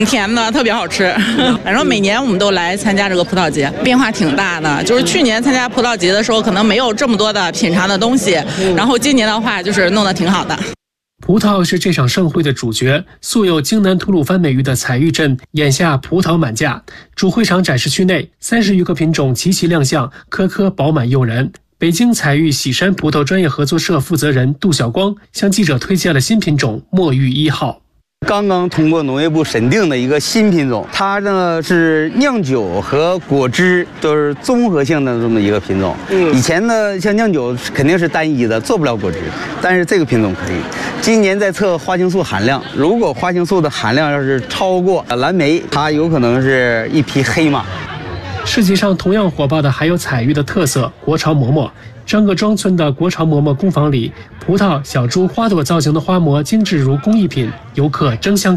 甜的，特别好吃。反正每年我们都来参加这个葡萄节，变化挺大的。就是去年参加葡萄节的时候，可能没有这么多的品尝的东西，然后今年的话就是弄得挺好的。 葡萄是这场盛会的主角，素有京南吐鲁番美誉的彩玉镇眼下葡萄满架。主会场展示区内30余个品种齐齐亮相，颗颗饱满诱人。北京彩玉喜山葡萄专业合作社负责人杜晓光向记者推荐了新品种墨玉1号。 刚刚通过农业部审定的一个新品种，它呢是酿酒和果汁都是综合性的这么一个品种。以前呢，像酿酒肯定是单一的，做不了果汁，但是这个品种可以。今年在测花青素含量，如果花青素的含量要是超过蓝莓，它有可能是一匹黑马。 市集上同样火爆的还有彩玉的特色国潮馍馍。张各庄村的国潮馍馍工坊里，葡萄、小猪、花朵造型的花馍精致如工艺品，游客争相